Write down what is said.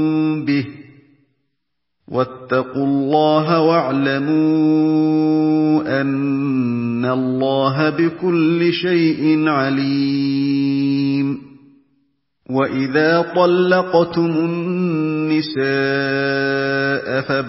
به واتقوا الله واعلموا أن الله بكل شيء عليم وإذا طلقتم النساء